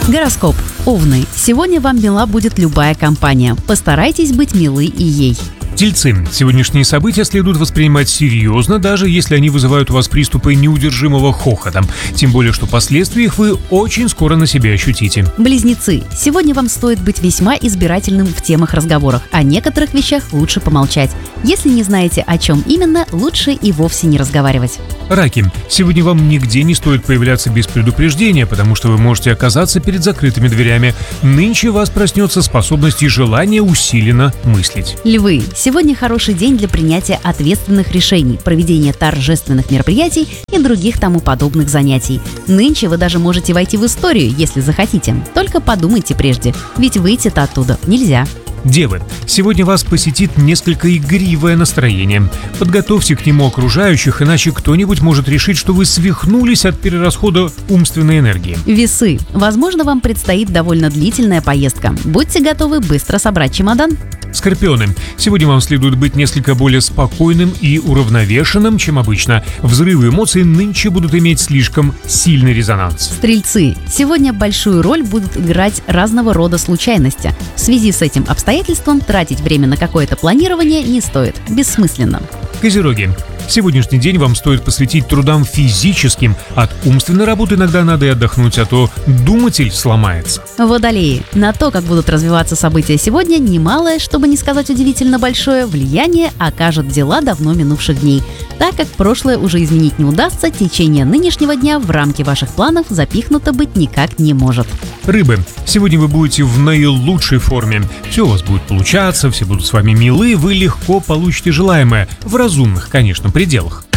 Гороскоп. Овны. Сегодня вам мила будет любая компания. Постарайтесь быть милы и ей. Тельцы. Сегодняшние события следует воспринимать серьезно, даже если они вызывают у вас приступы неудержимого хохота. Тем более, что последствия их вы очень скоро на себе ощутите. Близнецы. Сегодня вам стоит быть весьма избирательным в темах разговорах. О некоторых вещах лучше помолчать. Если не знаете, о чем именно, лучше и вовсе не разговаривать. Раки. Сегодня вам нигде не стоит появляться без предупреждения, потому что вы можете оказаться перед закрытыми дверями. Нынче вас проснется способность и желание усиленно мыслить. Львы. Сегодня хороший день для принятия ответственных решений, проведения торжественных мероприятий и других тому подобных занятий. Нынче вы даже можете войти в историю, если захотите. Только подумайте прежде, ведь выйти-то оттуда нельзя. Девы. Сегодня вас посетит несколько игривое настроение. Подготовьте к нему окружающих, иначе кто-нибудь может решить, что вы свихнулись от перерасхода умственной энергии. Весы. Возможно, вам предстоит довольно длительная поездка. Будьте готовы быстро собрать чемодан. Скорпионы. Сегодня вам следует быть несколько более спокойным и уравновешенным, чем обычно. Взрывы эмоций нынче будут иметь слишком сильный резонанс. Стрельцы. Сегодня большую роль будут играть разного рода случайности. В связи с этим обстоятельством тратить время на какое-то планирование не стоит. Бессмысленно. Козероги. Сегодняшний день вам стоит посвятить трудам физическим. От умственной работы иногда надо и отдохнуть, а то думатель сломается. Водолеи. На то, как будут развиваться события сегодня, немалое, чтобы не сказать удивительно большое, влияние окажут дела давно минувших дней. Так как прошлое уже изменить не удастся, течение нынешнего дня в рамки ваших планов запихнуто быть никак не может. Рыбы. Сегодня вы будете в наилучшей форме. Все у вас будет получаться, все будут с вами милы, вы легко получите желаемое. В разумных, конечно, пределах.